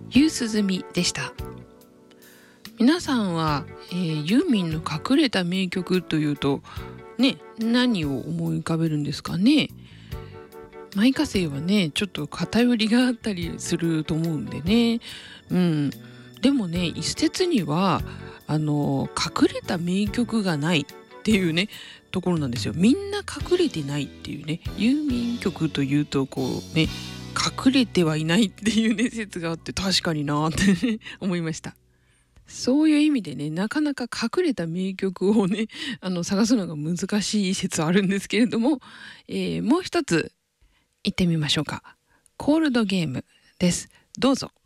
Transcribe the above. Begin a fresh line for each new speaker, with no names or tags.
ゆうすずみでした。皆さんは、ユーミンの隠れた名曲というとね、何を思い浮かべるんですかね。舞歌星はね、ちょっと偏りがあったりすると思うんでね。でもね、一説には隠れた名曲がないっていうねところなんですよ。みんな隠れてないっていうね。ユーミン曲というとこうね、隠れてはいないっていうね説があって、確かになーって、ね、思いました。そういう意味でね、なかなか隠れた名曲をね探すのが難しい説あるんですけれども、もう一つ行ってみましょうか。コールドゲームです。どうぞ。